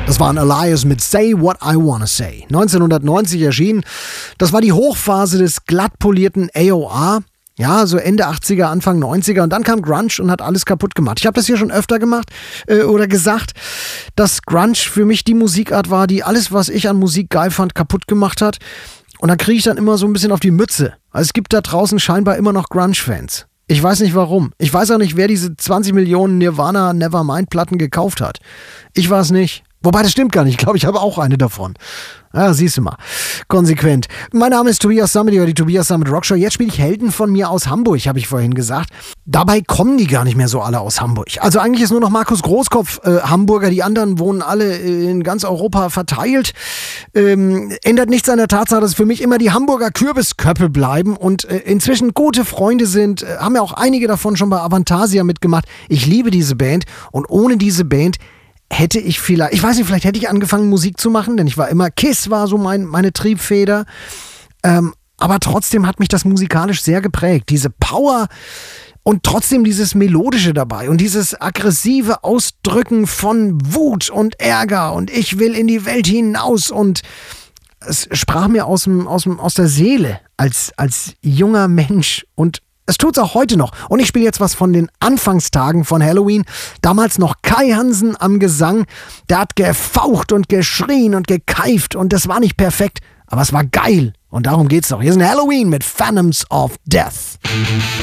Das waren Elias mit Say What I Wanna Say. 1990 erschienen. Das war die Hochphase des glattpolierten AOR. Ja, so Ende 80er, Anfang 90er. Und dann kam Grunge und hat alles kaputt gemacht. Ich habe das hier schon öfter gemacht oder gesagt, dass Grunge für mich die Musikart war, die alles, was ich an Musik geil fand, kaputt gemacht hat. Und da kriege ich dann immer so ein bisschen auf die Mütze. Also es gibt da draußen scheinbar immer noch Grunge-Fans. Ich weiß nicht warum. Ich weiß auch nicht, wer diese 20 Millionen Nirvana Nevermind-Platten gekauft hat. Ich war es nicht. Wobei, das stimmt gar nicht. Ich glaube, ich habe auch eine davon. Ja, siehst du mal. Konsequent. Mein Name ist Tobias Sammet, die Tobias Sammet Rockshow. Jetzt spiele ich Helden von mir aus Hamburg, habe ich vorhin gesagt. Dabei kommen die gar nicht mehr so alle aus Hamburg. Also eigentlich ist nur noch Markus Großkopf Hamburger. Die anderen wohnen alle in ganz Europa verteilt. Ändert nichts an der Tatsache, dass für mich immer die Hamburger Kürbisköppe bleiben und inzwischen gute Freunde sind. Haben ja auch einige davon schon bei Avantasia mitgemacht. Ich liebe diese Band und ohne diese Band hätte ich vielleicht, ich weiß nicht, vielleicht hätte ich angefangen Musik zu machen, denn ich war immer, Kiss war so meine Triebfeder, aber trotzdem hat mich das musikalisch sehr geprägt, diese Power und trotzdem dieses Melodische dabei und dieses aggressive Ausdrücken von Wut und Ärger und ich will in die Welt hinaus und es sprach mir aus der Seele als junger Mensch und es tut's auch heute noch. Und ich spiele jetzt was von den Anfangstagen von Halloween. Damals noch Kai Hansen am Gesang. Der hat gefaucht und geschrien und gekeift. Und das war nicht perfekt, aber es war geil. Und darum geht's doch. Hier ist ein Halloween mit Phantoms of Death.